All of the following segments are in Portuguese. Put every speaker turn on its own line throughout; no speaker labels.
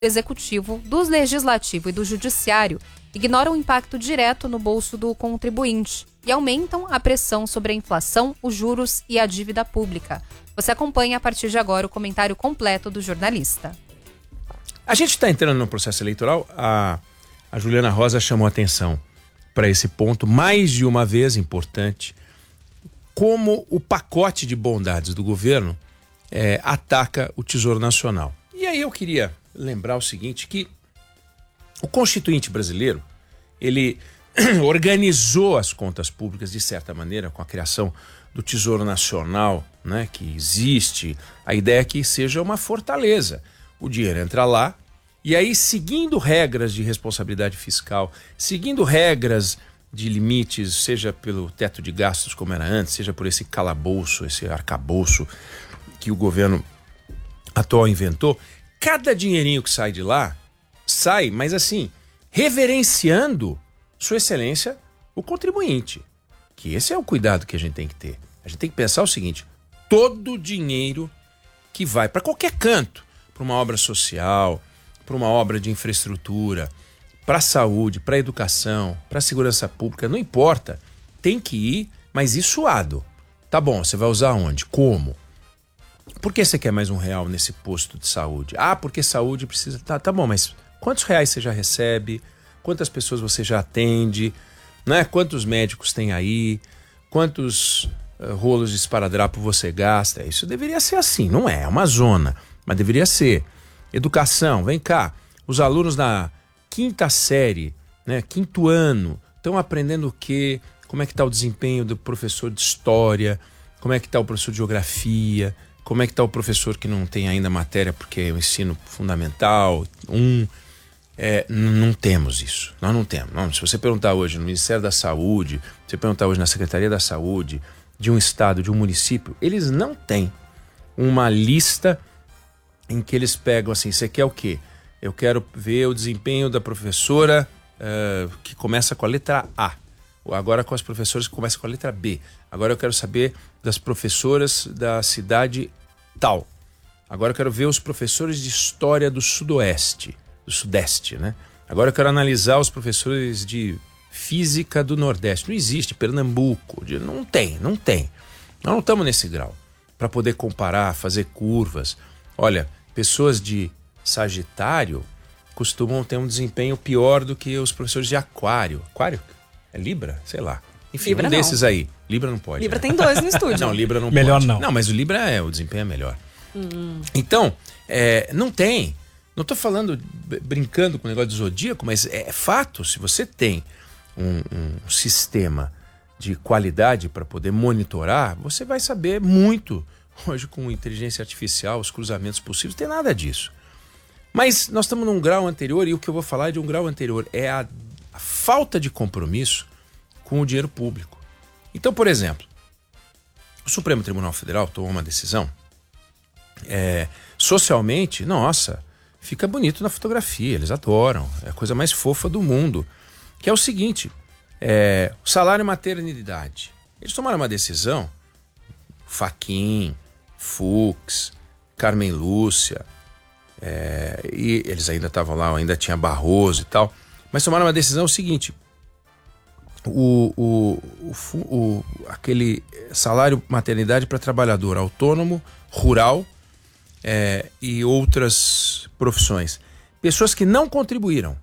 executivo, do legislativo e do judiciário ignoram o impacto direto no bolso do contribuinte e aumentam a pressão sobre a inflação, os juros e a dívida pública. Você acompanha a partir de agora o comentário completo do jornalista.
A gente está entrando no processo eleitoral. A Juliana Rosa chamou atenção para esse ponto mais de uma vez importante, como o pacote de bondades do governo ataca o Tesouro Nacional. E aí eu queria lembrar o seguinte, que o Constituinte brasileiro, ele organizou as contas públicas de certa maneira com a criação do Tesouro Nacional, né, que existe. A ideia é que seja uma fortaleza. O dinheiro entra lá e aí, seguindo regras de responsabilidade fiscal, seguindo regras de limites, seja pelo teto de gastos como era antes, seja por esse calabouço, esse arcabouço que o governo atual inventou, cada dinheirinho que sai de lá, sai, mas assim, reverenciando Sua Excelência, o contribuinte. Que esse é o cuidado que a gente tem que ter. A gente tem que pensar o seguinte, todo dinheiro que vai para qualquer canto, para uma obra social, para uma obra de infraestrutura, para a saúde, para a educação, para a segurança pública, não importa, tem que ir, mas ir suado. Tá bom, você vai usar onde? Como? Por que você quer mais R$1 nesse posto de saúde? Ah, porque saúde precisa... Tá bom, mas quantos reais você já recebe? Quantas pessoas você já atende? Né? Quantos médicos tem aí? Quantos rolos de esparadrapo você gasta? Isso deveria ser assim, não é uma zona, mas deveria ser. Educação, vem cá, os alunos na 5ª série, né, 5º ano, estão aprendendo o quê? Como é que está o desempenho do professor de história? Como é que está o professor de geografia? Como é que está o professor que não tem ainda matéria porque é o ensino fundamental? Não temos isso, nós não temos. Não, se você perguntar hoje no Ministério da Saúde, se você perguntar hoje na Secretaria da Saúde, de um estado, de um município, eles não têm uma lista em que eles pegam assim, você quer o quê? Eu quero ver o desempenho da professora que começa com a letra A. Agora com as professoras que começam com a letra B. Agora eu quero saber das professoras da cidade tal. Agora eu quero ver os professores de história do Sudeste, né? Agora eu quero analisar os professores de física do Nordeste. Não existe, Pernambuco, não tem. Nós não estamos nesse grau para poder comparar, fazer curvas. Olha, pessoas de Sagitário costumam ter um desempenho pior do que os professores de Aquário. Aquário? É Libra? Sei lá. Enfim,
Libra
um desses aí. Libra não pode.
Libra tem 2 no estúdio.
Não, Libra não
melhor
pode.
Não,
mas o Libra o desempenho é melhor. Então, não tem. Não estou falando, brincando com o negócio do zodíaco, mas é fato. Se você tem um sistema de qualidade para poder monitorar, você vai saber muito. Hoje, com inteligência artificial, os cruzamentos possíveis, não tem nada disso. Mas nós estamos num grau anterior, e o que eu vou falar é de um grau anterior. É a falta de compromisso com o dinheiro público. Então, por exemplo, o Supremo Tribunal Federal tomou uma decisão, socialmente, nossa, fica bonito na fotografia, eles adoram, é a coisa mais fofa do mundo, que é o seguinte, o salário e maternidade. Eles tomaram uma decisão, Fachin, Fux, Carmen Lúcia, e eles ainda estavam lá, ainda tinha Barroso e tal, mas tomaram uma decisão seguinte, aquele salário maternidade para trabalhador autônomo, rural e outras profissões. Pessoas que não contribuíram.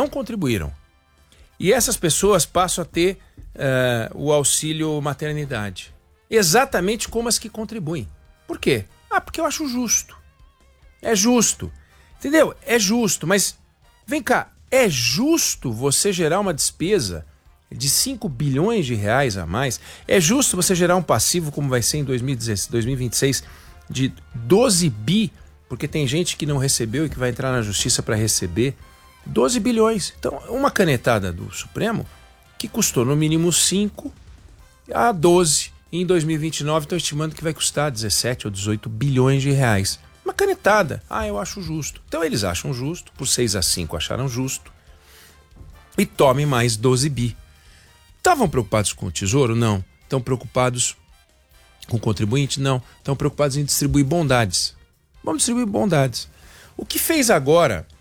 E essas pessoas passam a ter o auxílio maternidade. Exatamente como as que contribuem. Por quê? Porque eu acho justo. É justo. Entendeu? É justo, mas vem cá, é justo você gerar uma despesa de 5 bilhões de reais a mais? É justo você gerar um passivo, como vai ser em 2026, de 12 bi, porque tem gente que não recebeu e que vai entrar na justiça para receber 12 bilhões. Então, uma canetada do Supremo que custou no mínimo 5 a 12. E em 2029 estão estimando que vai custar 17 ou 18 bilhões de reais. Uma canetada. Eu acho justo. Então eles acham justo, por 6 a 5 acharam justo, e tomem mais 12 bi. Estavam preocupados com o Tesouro? Não. Estão preocupados com o contribuinte? Não. Estão preocupados em distribuir bondades. Vamos distribuir bondades. O que fez agora